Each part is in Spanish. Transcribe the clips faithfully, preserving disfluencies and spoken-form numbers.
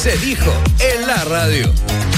Se dijo en la radio.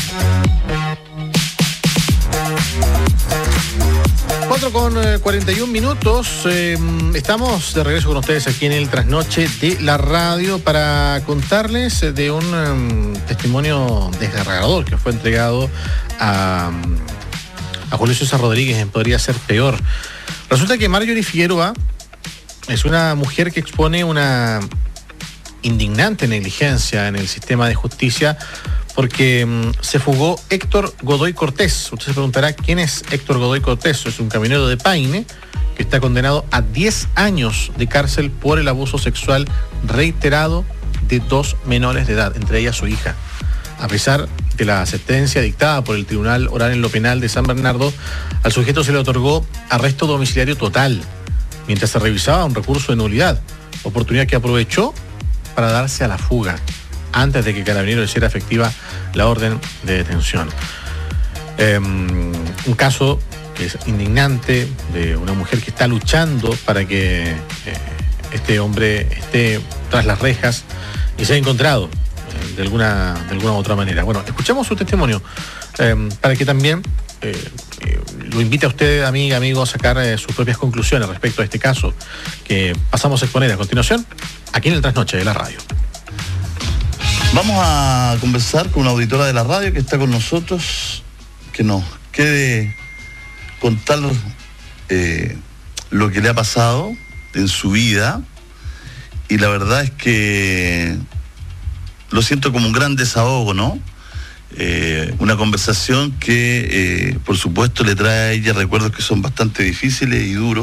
cuatro con cuarenta y un minutos, eh, estamos de regreso con ustedes aquí en el Trasnoche de la radio para contarles de un um, testimonio desgarrador que fue entregado a, a Julio César Rodríguez en Podría Ser Peor. Resulta que Marjorie Figueroa es una mujer que expone una indignante negligencia en el sistema de justicia porque um, se fugó Héctor Godoy Cortés. Usted se preguntará quién es Héctor Godoy Cortés. Es un camionero de Paine que está condenado a diez años de cárcel por el abuso sexual reiterado de dos menores de edad, entre ellas su hija. A pesar de la sentencia dictada por el Tribunal Oral en lo Penal de San Bernardo, al sujeto se le otorgó arresto domiciliario total mientras se revisaba un recurso de nulidad, oportunidad que aprovechó para darse a la fuga antes de que Carabineros hiciera efectiva la orden de detención. Eh, un caso que es indignante de una mujer que está luchando para que eh, este hombre esté tras las rejas y sea encontrado eh, de alguna de alguna u otra manera. Bueno, escuchamos su testimonio eh, para que también eh, eh, lo invite a usted, amiga, amigo, a sacar eh, sus propias conclusiones respecto a este caso que pasamos a exponer a continuación aquí en el Trasnoche de la radio. Vamos a conversar con una auditora de la radio que está con nosotros, que nos quiere contar eh, lo que le ha pasado en su vida, y la verdad es que lo siento como un gran desahogo, ¿no? Eh, una conversación que eh, por supuesto le trae a ella recuerdos que son bastante difíciles y duros.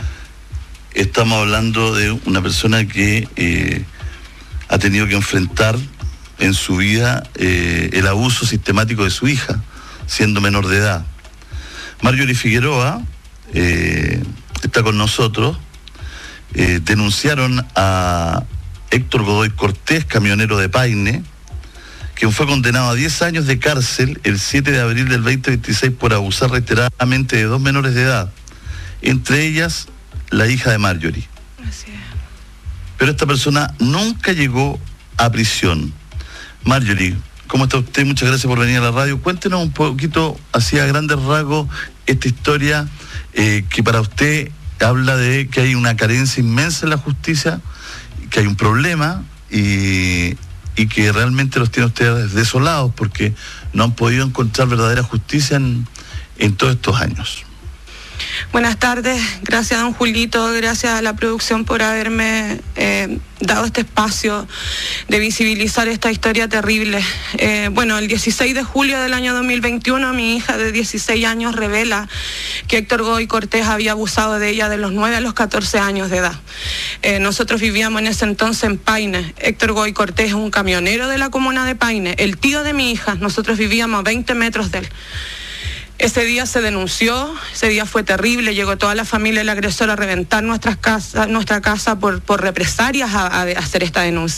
Estamos hablando de una persona que eh, ha tenido que enfrentar en su vida eh, el abuso sistemático de su hija, siendo menor de edad. Marjorie Figueroa eh, está con nosotros. Eh, denunciaron a Héctor Godoy Cortés, camionero de Paine, quien fue condenado a diez años de cárcel el siete de abril del veinte veintiséis por abusar reiteradamente de dos menores de edad, entre ellas la hija de Marjorie. Así es. Pero esta persona nunca llegó a prisión. Marjorie, ¿cómo está usted? Muchas gracias por venir a la radio. Cuéntenos un poquito, así a grandes rasgos, esta historia eh, que para usted habla de que hay una carencia inmensa en la justicia, que hay un problema y, y que realmente los tiene ustedes desolados porque no han podido encontrar verdadera justicia en, en todos estos años. Buenas tardes, gracias a don Julito, gracias a la producción por haberme eh, dado este espacio de visibilizar esta historia terrible. Eh, bueno, el dieciséis de julio del año dos mil veintiuno, mi hija de dieciséis años revela que Héctor Godoy Cortés había abusado de ella de los nueve a los catorce años de edad. Eh, nosotros vivíamos en ese entonces en Paine. Héctor Godoy Cortés es un camionero de la comuna de Paine, el tío de mi hija. Nosotros vivíamos a veinte metros de él. Ese día se denunció, ese día fue terrible, llegó toda la familia del agresor a reventar nuestras casas, nuestra casa por, por represalias a, a hacer esta denuncia.